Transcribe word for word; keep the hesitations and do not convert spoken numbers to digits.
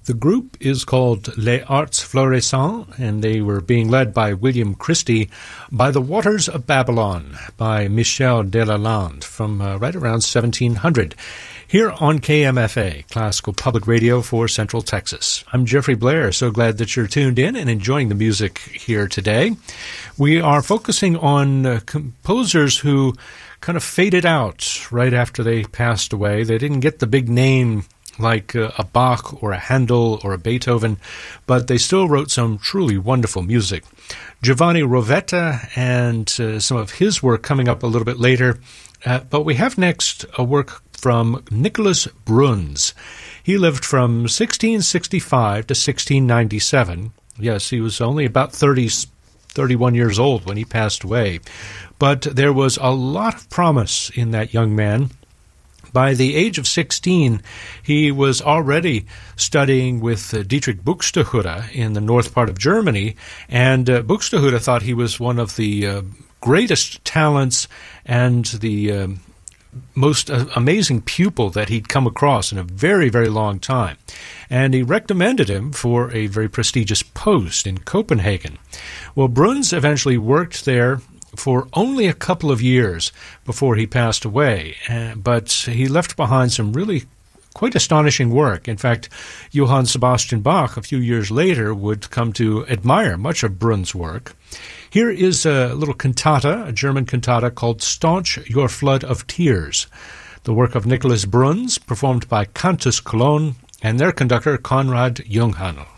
The group is called Les Arts Florissants, and they were being led by William Christie, By the Waters of Babylon, by Michel Delalande, from uh, right around seventeen hundred, here on K M F A, Classical Public Radio for Central Texas. I'm Jeffrey Blair, so glad that you're tuned in and enjoying the music here today. We are focusing on uh, composers who kind of faded out right after they passed away. They didn't get the big name like uh, a Bach or a Handel or a Beethoven, but they still wrote some truly wonderful music. Giovanni Rovetta and uh, some of his work coming up a little bit later. Uh, but we have next a work from Nicholas Bruns. He lived from sixteen sixty-five to sixteen ninety-seven. Yes, he was only about thirty, thirty-one years old when he passed away. But there was a lot of promise in that young man. By the age of sixteen, he was already studying with uh, Dietrich Buxtehude in the north part of Germany, and uh, Buxtehude thought he was one of the uh, greatest talents and the uh, most uh, amazing pupil that he'd come across in a very, very long time. And he recommended him for a very prestigious post in Copenhagen. Well, Bruns eventually worked there for only a couple of years before he passed away, uh, but he left behind some really quite astonishing work. In fact, Johann Sebastian Bach, a few years later, would come to admire much of Bruns' work. Here is a little cantata, a German cantata called Staunch Your Flood of Tears, the work of Nicholas Bruns, performed by Cantus Cologne and their conductor Konrad Junghannel.